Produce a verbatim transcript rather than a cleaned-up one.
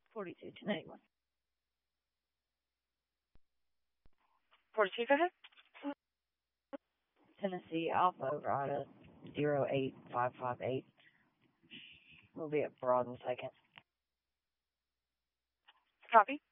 forty-two, ten eighty-one. forty-two, go ahead. Tennessee Alpha Rada zero eight five five eight. We'll be at Broad in a second. Copy.